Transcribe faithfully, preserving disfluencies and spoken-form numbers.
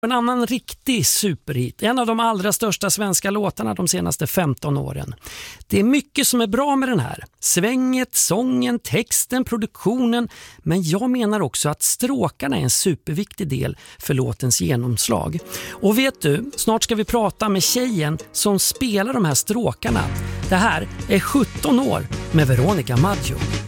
En annan riktig superhit, en av de allra största svenska låtarna de senaste femton åren. Det är mycket som är bra med den här. Svänget, sången, texten, produktionen. Men jag menar också att stråkarna är en superviktig del för låtens genomslag. Och vet du, snart ska vi prata med tjejen som spelar de här stråkarna. Det här är sjutton år med Veronica Maggio.